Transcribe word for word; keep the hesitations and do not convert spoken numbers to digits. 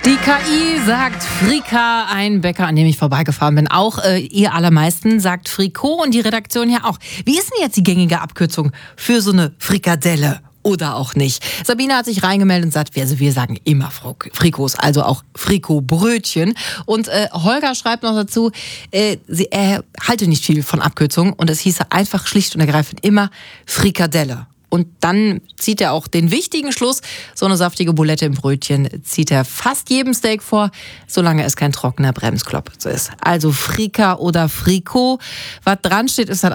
Die K I sagt Frika, ein Bäcker, an dem ich vorbeigefahren bin. Auch äh, ihr allermeisten sagt Frikot und die Redaktion ja auch. Wie ist denn jetzt die gängige Abkürzung für so eine Frikadelle? Oder auch nicht. Sabine hat sich reingemeldet und sagt, also wir sagen immer Frikos, also auch Frikotbrötchen. Und äh, Holger schreibt noch dazu, äh, sie, er halte nicht viel von Abkürzungen und es hieße einfach schlicht und ergreifend immer Frikadelle. Und dann zieht er auch den wichtigen Schluss, so eine saftige Bulette im Brötchen zieht er fast jedem Steak vor, solange es kein trockener Bremsklotz ist. Also Frika oder Frikot, was dran steht, ist halt